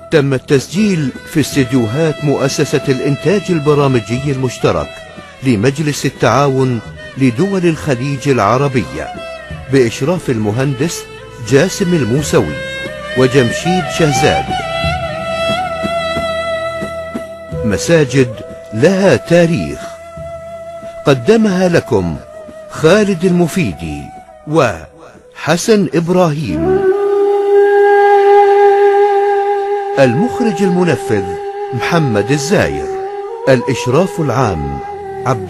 تم التسجيل في استديوهات مؤسسة الإنتاج البرامجي المشترك لمجلس التعاون لدول الخليج العربية بإشراف المهندس جاسم الموسوي وجمشيد شهزاد. مساجد لها تاريخ، قدمها لكم خالد المفيدي وحسن إبراهيم. المخرج المنفذ محمد الزاير. الإشراف العام عبد